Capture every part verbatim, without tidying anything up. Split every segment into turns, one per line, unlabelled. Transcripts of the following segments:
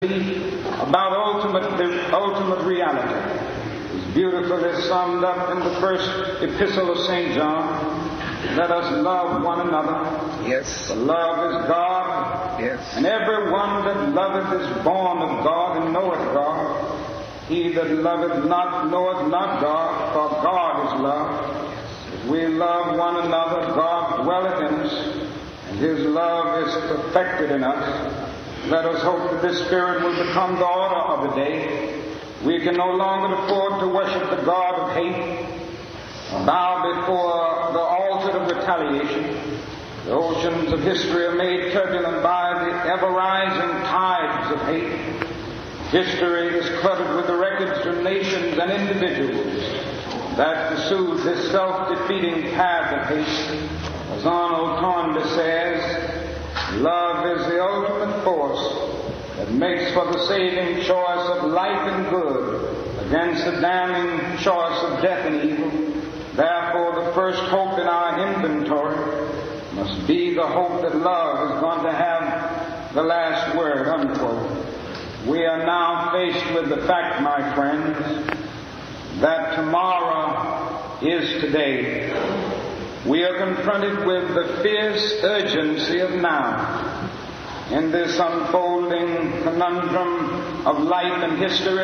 about ultimate, the ultimate reality is beautifully summed up in the first epistle of Saint John. Let us love one another.
Yes.
For love is God.
Yes.
And every one that loveth is born of God and knoweth God. He that loveth not knoweth not God, for God is love. If we love one another, God dwelleth in us, and His love is perfected in us. Let us hope that this Spirit will become the order of the day. We can no longer afford to worship the God of hate, bow before the altar of retaliation. The oceans of history are made turbulent by the ever-rising tides of hate. History is cluttered with the records of nations and individuals that pursued this self-defeating path of hate. As Arnold Toynbee says, love is the ultimate force that makes for the saving choice of life and good against the damning choice of death and evil. Therefore, the first hope in our inventory must be the hope that love is going to have the last word, unquote. We are now faced with the fact, my friends, that tomorrow is today. We are confronted with the fierce urgency of now. In this unfolding conundrum of life and history,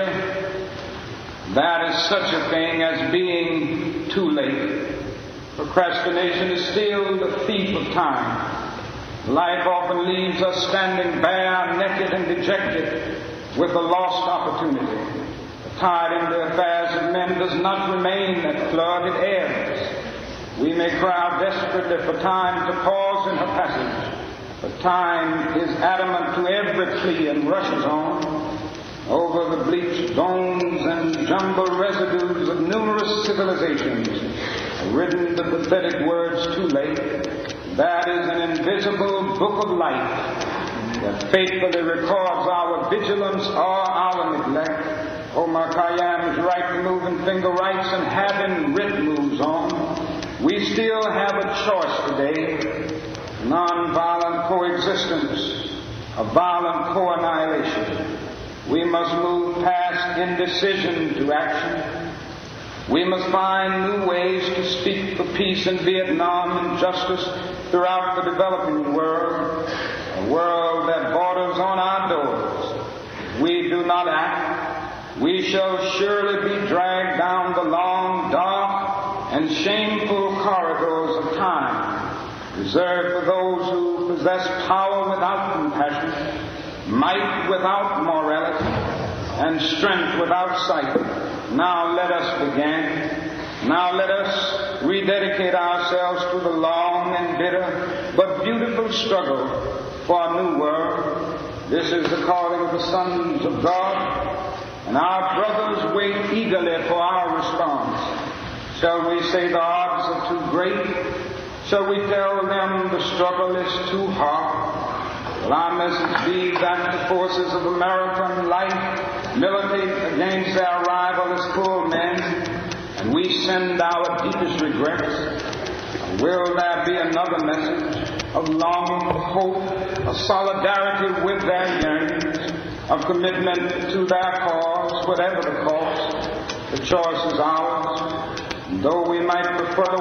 that is such a thing as being too late. Procrastination is still the thief of time. Life often leaves us standing bare, naked, and dejected with a lost opportunity. The tide in the affairs of men does not remain at flood, it ebbs. We may cry out desperately for time to pause in her passage, but time is adamant to every plea and rushes on over the bleached bones and jumbled residues of numerous civilizations, written the pathetic words too late. That is an invisible book of life that faithfully records our vigilance or our neglect. Omar Khayyam's right moving finger writes and having writ moves on. We still have a choice today: non-violent coexistence, a violent co-annihilation. We must move past indecision to action. We must find new ways to speak for peace in Vietnam and justice throughout the developing world, a world that borders on our doors. If we do not act, we shall surely be dragged down the long, dark, and shameful corridors of time, reserved for those who possess power without compassion, might without morality, and strength without sight. Now let us begin. Now let us rededicate ourselves to the long and bitter but beautiful struggle for a new world. This is the calling of the sons of God, and our brothers wait eagerly for our response. Shall we say the odds are too great? Shall we tell them the struggle is too hard? Will our message be that the forces of American life militate against their rival as poor men, and we send our deepest regrets? Or will there be another message of longing, of hope, of solidarity with their yearnings, of commitment to their cause, whatever the cost? The choice is ours. And though we might prefer the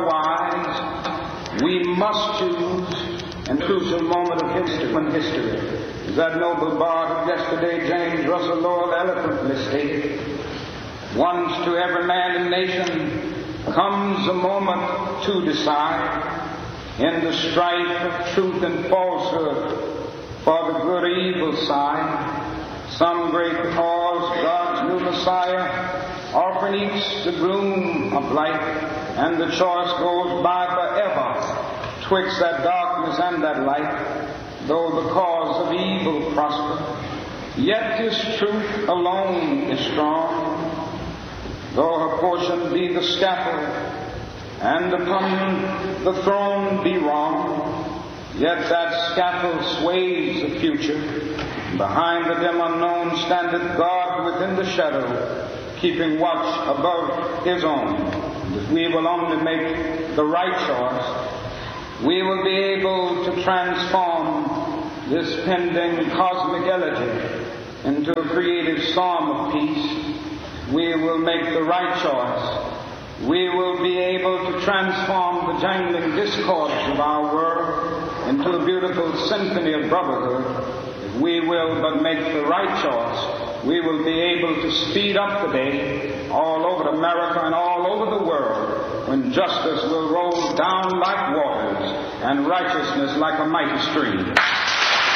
wise, we must choose in the crucial moment of history. When history, as that noble bard of yesterday, James Russell Lowell, eloquently stated, once to every man and nation comes a moment to decide in the strife of truth and falsehood for the good or evil side. Some great cause, God's new Messiah, offering each the gloom of light, and the choice goes by forever twixt that darkness and that light. Though the cause of evil prosper, yet His truth alone is strong. Though her portion be the scaffold, and upon the throne be wrong, yet that scaffold sways the future. Behind the dim unknown standeth God within the shadow, keeping watch above His own. And if we will only make the right choice, we will be able to transform this pending cosmic elegy into a creative psalm of peace, we will make the right choice. We will be able to transform the jangling discords of our world into a beautiful symphony of brotherhood. If we will but make the right choice, we will be able to speed up the day all over America and all over the world, when justice will roll down like waters and righteousness like a mighty stream.